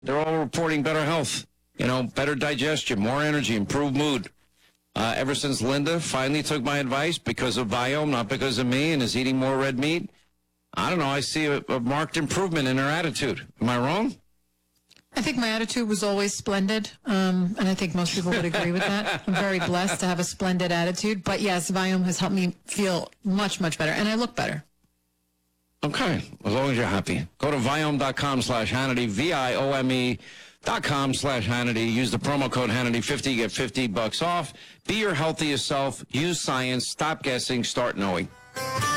They're all reporting better health, better digestion, more energy, improved mood. Ever since Linda finally took my advice because of Viome, not because of me, and is eating more red meat, I don't know, I see a marked improvement in her attitude. Am I wrong? I think my attitude was always splendid, and I think most people would agree with that. I'm very blessed to have a splendid attitude. But yes, Viome has helped me feel much, much better, and I look better. Okay, as long as you're happy. Go to Viome.com/Hannity, Viome.com/Hannity. Use the promo code Hannity50, get $50 off. Be your healthiest self. Use science. Stop guessing. Start knowing.